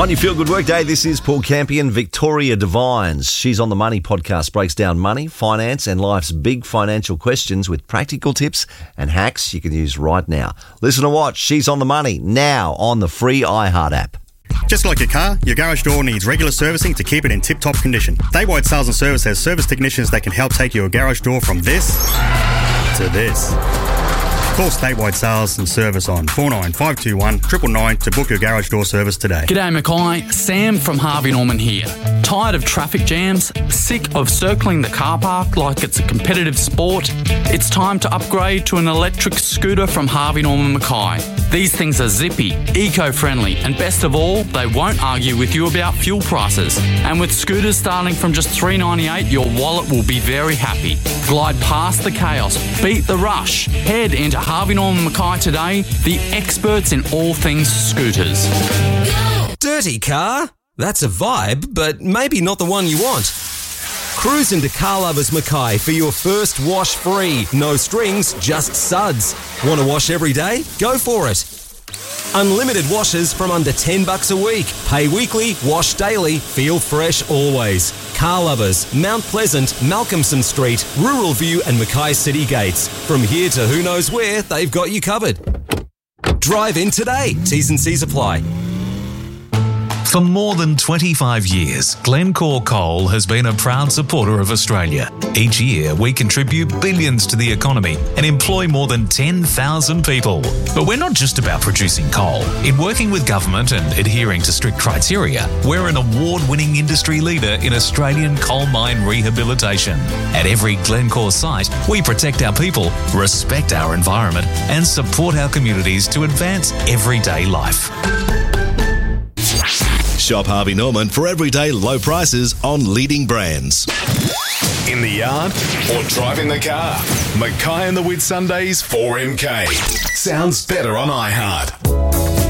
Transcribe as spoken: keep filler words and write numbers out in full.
On your Feel Good Workday, this is Paul Campion. Victoria Devines. She's on the Money podcast, breaks down money, finance and life's big financial questions with practical tips and hacks you can use right now. Listen and watch. She's on the Money now on the free iHeart app. Just like your car, your garage door needs regular servicing to keep it in tip-top condition. Daywide Sales and Service has service technicians that can help take your garage door from this to this. Call Statewide Sales and Service on four nine five two one nine nine nine to book your garage door service today. G'day Mackay, Sam from Harvey Norman here. Tired of traffic jams? Sick of circling the car park like it's a competitive sport? It's time to upgrade to an electric scooter from Harvey Norman Mackay. These things are zippy, eco-friendly, and best of all, they won't argue with you about fuel prices. And with scooters starting from just three dollars ninety-eight, your wallet will be very happy. Glide past the chaos, beat the rush. Head into Harvey Norman Mackay today, the experts in all things scooters. Dirty car? That's a vibe, but maybe not the one you want. Cruise into Car Lovers Mackay for your first wash free. No strings, just suds. Want to wash every day? Go for it. Unlimited washes from under ten bucks a week. Pay weekly, wash daily, feel fresh always. Car Lovers, Mount Pleasant, Malcolmson Street, Rural View and Mackay City Gates. From here to who knows where, they've got you covered. Drive in today. T's and C's apply. For more than twenty-five years, Glencore Coal has been a proud supporter of Australia. Each year, we contribute billions to the economy and employ more than ten thousand people. But we're not just about producing coal. In working with government and adhering to strict criteria, we're an award-winning industry leader in Australian coal mine rehabilitation. At every Glencore site, we protect our people, respect our environment, and support our communities to advance everyday life. Shop Harvey Norman for everyday low prices on leading brands. In the yard or driving the car, Mackay and the Whitsundays four M K. Sounds better on iHeart.